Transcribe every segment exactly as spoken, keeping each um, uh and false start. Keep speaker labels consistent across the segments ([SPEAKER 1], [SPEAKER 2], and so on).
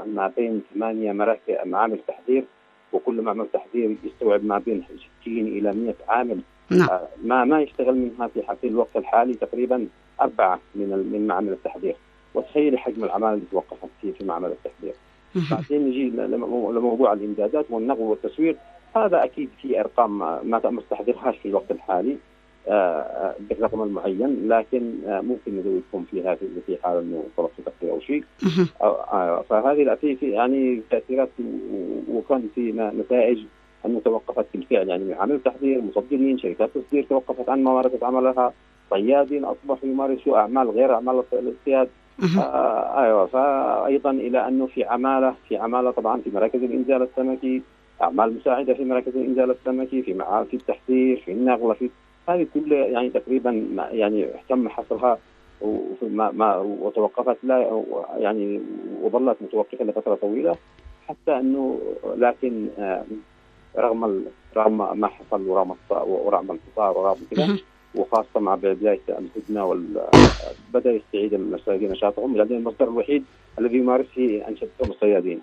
[SPEAKER 1] ما بين ثمانية مراكز معامل تحضير، وكل معمل تحضير يستوعب ما بين ستين إلى مئة عامل.
[SPEAKER 2] نعم.
[SPEAKER 1] ما ما يشتغل منها في في الوقت الحالي تقريبا أربعة من من معامل التحضير. وتخيل حجم العمالة اللي توقفت فيه في معمل التحضير. بعدين نجي لموضوع الإمدادات والنقل والتسويق. هذا أكيد في أرقام ما تستحضرهاش في الوقت الحالي بالرقم المعين، لكن ممكن نزودكم فيها في في حال انه طلب تقدير او شيء. فهذه الاتي في يعني تاثيرات، وكان في نتائج انه توقفت بالفعل، يعني معامل تحضير، مصدرين، شركات تصدير توقفت عن ممارسه عملها، صيادين اصبحوا يمارسوا اعمال غير اعمال الاصطياد. آه ايوه. فايضا الى انه في عماله في عماله طبعا في مراكز الانزال السمكي، اعمال مساعده في مراكز الانزال السمكي، في معامل في التحضير، في النقل، في هذه كلها يعني تقريبا يعني تم حصرها وما ما وتوقفت لا يعني وظلت متوقفة لفترة طويلة، حتى أنه لكن رغم رغم ما حصل ورغم ورغم الانتصار ورغم كذا، وخاصة مع بداية الهدنة بدأ يستعيد الصيادين نشاطهم، لأن المصدر الوحيد الذي يمارس فيه أنشطتهم الصيادين.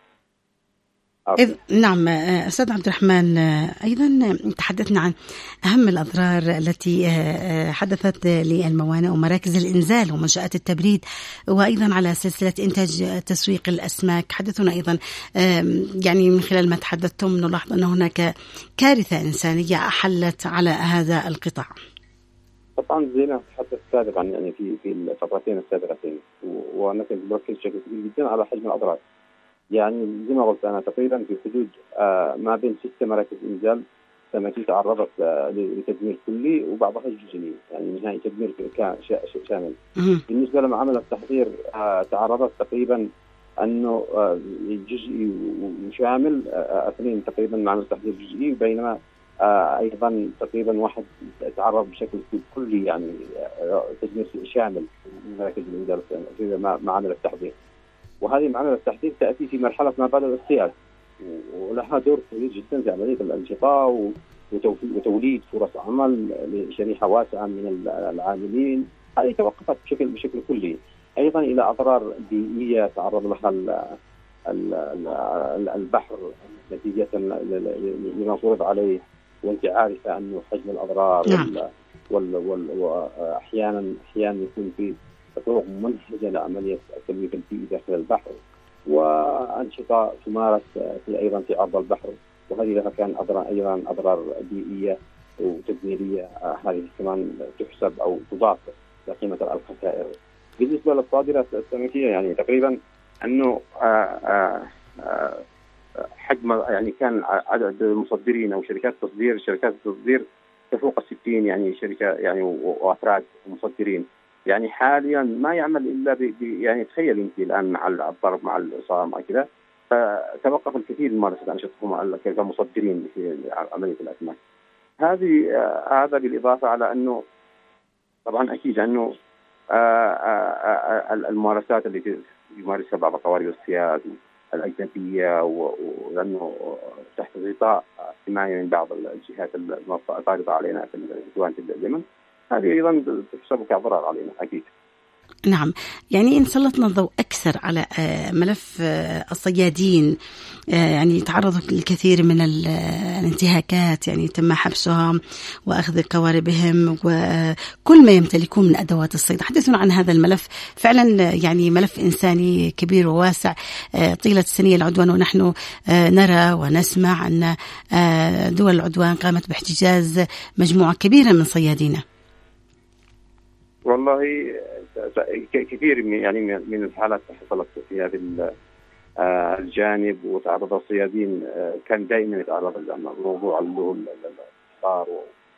[SPEAKER 2] إذ نعم أستاذ عبد الرحمن، أيضا تحدثنا عن أهم الأضرار التي حدثت للموانئ ومراكز الإنزال ومنشآت التبريد، وأيضا على سلسلة إنتاج تسويق الأسماك. حدثنا أيضا يعني من خلال ما تحدثتم نلاحظ أن هناك كارثة إنسانية أحلت على هذا القطاع.
[SPEAKER 1] طبعا زي ما تحدث سابقا يعني في في الفترتين السابقتين، وأنا كنت بركز بشكل كبير جدا على حجم الأضرار. يعني زي ما قلت أنا تقريبا في حدود آه ما بين ست مراكز إنزال سمكي تعرضت آه لتدمير كلي وبعضها جزئي، يعني نهائي تدمير شامل. بالنسبة لمعامل التحضير آه تعرضت تقريبا أنه آه جزئي وشامل، آه اثنين تقريبا معامل التحضير جزئي، بينما آه أيضا تقريبا واحد تعرض بشكل كلي يعني آه تدمير شامل من مراكز الإنزال في معامل التحضير. وهذه معامل التحضير تأتي في مرحلة ما بعد الاصطياد، ولها دور كبير جدا في عملية الانشطاء وتوليد فرص عمل لشريحة واسعة من العاملين. هذه توقفت بشكل بشكل كلي. أيضا إلى أضرار بيئية تعرض لها البحر نتيجة لما فرض عليه، وأنت عارفة أنه حجم الأضرار وأحيانا أحيانا يكون في طرق منهجة لعملية التلويث البيئي داخل البحر، وأنشطة تمارس في أيضا في عرض البحر، وهذه لها كان أضرار أيضا أضرار بيئية وتدميرية. هذه كمان تحسب أو تضاف لقيمة الخسائر. بالنسبة للصادرات السمكية يعني تقريبا أنه آآ آآ حجم يعني كان عدد المصدرين أو شركات تصدير شركات التصدير تفوق الستين يعني شركة يعني وأفراد مصدرين. يعني حاليا ما يعمل الا ب يعني تخيل انت الان مع الضرب مع الاصابه مع كذا، فتوقف الكثير من ممارسه انشطتهم كمصدرين في عمليه الاسماك. هذه آه هذا بالاضافه على انه طبعا اكيد انه آه آه الممارسات اللي يمارسها بعض قوارب الصياد الاجنبيه، ولانه تحت غطاء حمايه من بعض الجهات الفارضه علينا في سواء في اليمن، هذه أيضا تحسب كأضرار علينا أكيد.
[SPEAKER 2] نعم، يعني إن سلطنا الضوء أكثر على ملف الصيادين، يعني تعرضوا للكثير من الانتهاكات، يعني تم حبسهم وأخذ قواربهم وكل ما يمتلكون من أدوات الصيد. حدثنا عن هذا الملف، فعلا يعني ملف إنساني كبير وواسع طيلة السنين العدوان، ونحن نرى ونسمع أن دول العدوان قامت باحتجاز مجموعة كبيرة من صيادينا.
[SPEAKER 1] والله كثير من يعني من الحالات حصلت في هذا الجانب، وتعرض الصيادين كان دائما يتعرض الموضوع الحصار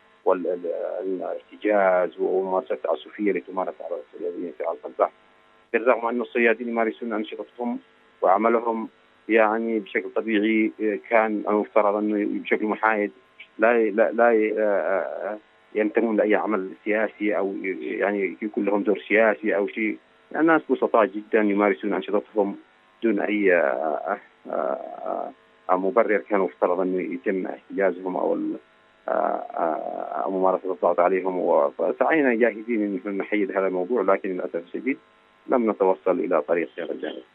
[SPEAKER 1] والاحتجاز وممارسات تعسفيه اللي تمارس على الصيادين في عرض البحر، بالرغم ان الصيادين يمارسون انشطتهم وعملهم يعني بشكل طبيعي. كان المفترض انه بشكل محايد لا لا لا ينتمون لأي عمل سياسي أو يعني يكون لهم دور سياسي أو شيء. الناس بسطاء جدا يمارسون أنشطتهم دون أي مبرر كان مفترض أنه يتم احتجازهم أو ممارسة الضغط عليهم. وسعينا جاهدين أن نحيد هذا الموضوع، لكن للأسف الشديد لم نتوصل إلى طريق هذا الجانب.